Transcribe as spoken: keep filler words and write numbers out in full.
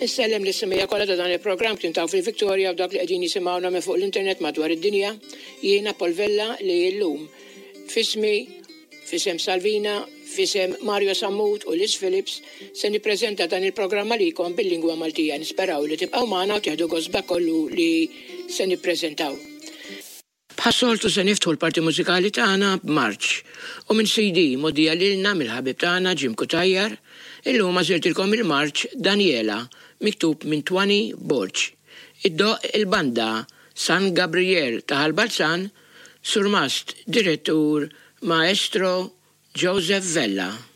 Nissellem l-issimija kollha ta' dan il-programm tintaw fil-Victoria u dak li qegħdin jisimgħuna minn fuq l-internet madwar id-dinja. Jiena Polvella li llum fismi, fisem Salvina, fisem Mario Sammut u Liz Phillips se nippreżenta dan il-programm għalikom bil-lingwa Maltija. Nisperaw li tibqgħu magħna u tieħdu gost kollu li se nippreżentaw. Bħas-soltu se niftħu l-parti mużikali tagħna b'Marċ u minn C D modija lilna mill-ħabib tagħna Jim Kutajjar. Illum għażiltilkom il-Marċ Daniela, miktub minn Twani Borġ. Iddoq il-banda San Gabriel ta' Ħalbalzan, surmast direttur Maestro Joseph Vella.